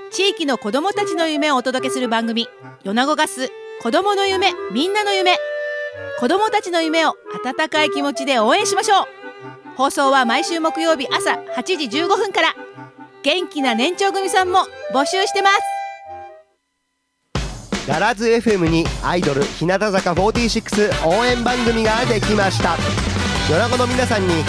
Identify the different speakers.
Speaker 1: 地域の子どもたちの夢をお届けする番組、米子ガス子どもの夢みんなの夢。子どもたちの夢を温かい気持ちで応援しましょう。放送は毎週木曜日朝8時15分から。元気な年長組さんも募集してます。
Speaker 2: ガラズ FM にアイドル日向坂46応援番組ができました。米子の皆さんに